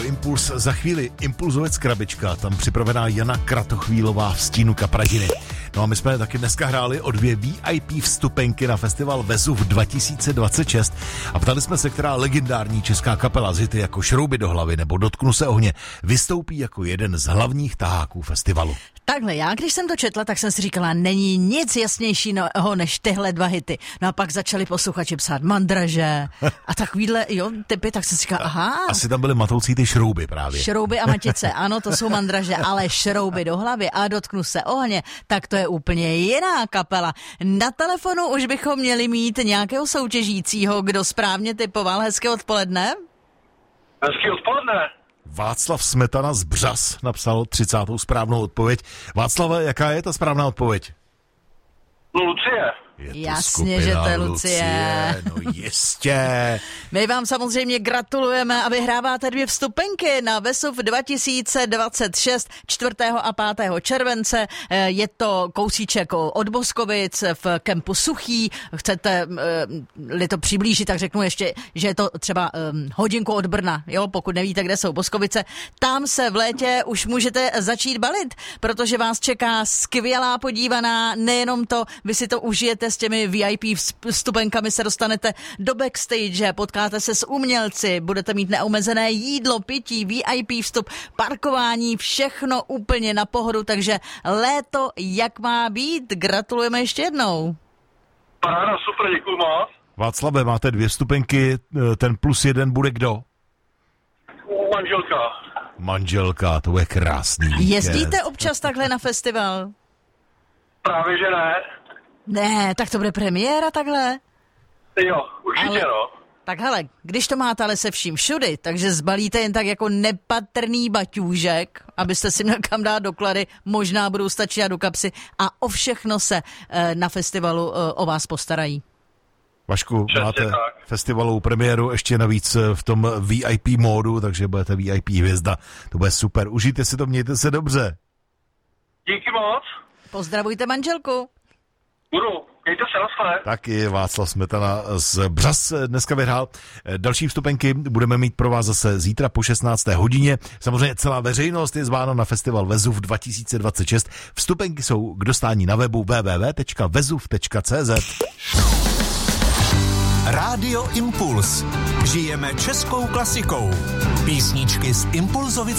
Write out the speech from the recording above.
Impuls. Za chvíli Impulzovec Krabička, tam připravená Jana Kratochvílová v stínu Kapradiny. No a my jsme taky dneska hráli o 2 VIP vstupenky na festival Vezuv 2026 a ptali jsme se, která legendární česká kapela z hity jako Šrouby do hlavy nebo Dotknu se ohně vystoupí jako jeden z hlavních taháků festivalu. Takhle, já když jsem to četla, tak jsem si říkala, není nic jasnějšího než tyhle 2 hity. No a pak začali posluchači psát Mandraže a takovýhle, typy, tak jsem si říkala, aha. Asi tam byly matoucí ty šrouby právě. Šrouby a matice, ano, to jsou Mandraže, ale Šrouby do hlavy a Dotknu se ohně, tak to je úplně jiná kapela. Na telefonu už bychom měli mít nějakého soutěžícího, kdo správně typoval. Hezké odpoledne. Hezké odpoledne. Václav Smetana z Břas napsal 30. správnou odpověď. Václave, jaká je ta správná odpověď? No, Lucie. Jasně, že to je Lucie. No jistě. My vám samozřejmě gratulujeme a vyhráváte 2 vstupenky na Vezuv 2026 4. a 5. července. Je to kousíček od Boskovic v kempu Suchý. Chcete-li to přiblížit, tak řeknu ještě, že je to třeba hodinku od Brna. Jo, pokud nevíte, kde jsou Boskovice. Tam se v létě už můžete začít balit, protože vás čeká skvělá podívaná, nejenom to, vy si to užijete s těmi VIP vstupenkami, se dostanete do backstage, potkáte se s umělci, budete mít neomezené jídlo, pití, VIP vstup, parkování, všechno úplně na pohodu, takže léto jak má být. Gratulujeme ještě jednou. Paráda, super, děkuju moc. Václave, máte 2 vstupenky, ten +1 bude kdo? Manželka. Manželka, to je krásný. Jezdíte občas takhle na festival? Právě, že ne. Ne, tak to bude premiéra takhle? Jo, určitě Tak hele, když to máte ale se vším všudy, takže zbalíte jen tak jako nepatrný baťůžek, abyste si měl kam dát doklady, možná budou stačit do kapsy a o všechno se na festivalu o vás postarají. Vašku, máte festivalovou premiéru ještě navíc v tom VIP módu, takže budete VIP hvězda. To bude super. Užijte si to, mějte se dobře. Díky moc. Pozdravujte manželku. Budu. Mějte se, naschle. Taky Václav Smetana z Břas dneska vyhrál. Další vstupenky budeme mít pro vás zase zítra po 16. hodině. Samozřejmě celá veřejnost je zvána na festival Vezuv 2026. Vstupenky jsou k dostání na webu www.vezuv.cz. Rádio Impuls. Žijeme českou klasikou. Písničky z Impulzovic